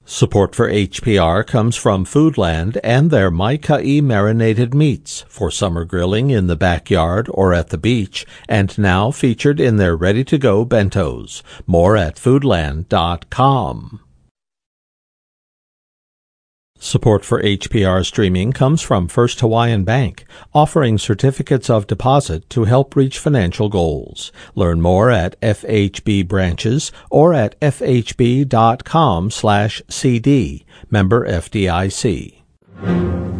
Support for HPR comes from Foodland and their Mai-Kai marinated meats for summer grilling in the backyard or at the beach, and now featured in their ready-to-go bentos. More at foodland.com. Support for HPR streaming comes from First Hawaiian Bank, offering certificates of deposit to help reach financial goals. Learn more at FHB branches or at fhb.com/cd. Member FDIC.